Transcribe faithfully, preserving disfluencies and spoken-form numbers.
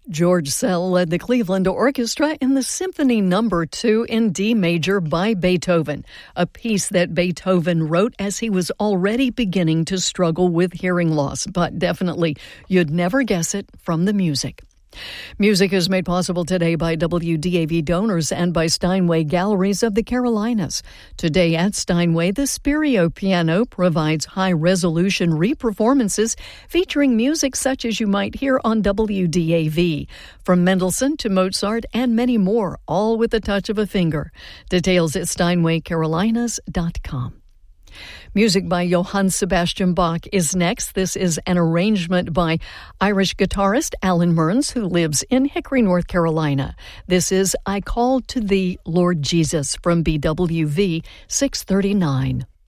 George Szell led the Cleveland Orchestra in the Symphony Number two in D major by Beethoven, a piece that Beethoven wrote as he was already beginning to struggle with hearing loss. But definitely, you'd never guess it from the music. Music is made possible today by W D A V donors and by Steinway Galleries of the Carolinas. Today at Steinway, the Spirio piano provides high-resolution re-performances featuring music such as you might hear on W D A V. From Mendelssohn to Mozart and many more, all with the touch of a finger. Details at steinway carolinas dot com. Music by Johann Sebastian Bach is next. This is an arrangement by Irish guitarist Alan Mearns, who lives in Hickory, North Carolina. This is I Call to Thee, Lord Jesus, from B W V six thirty-nine.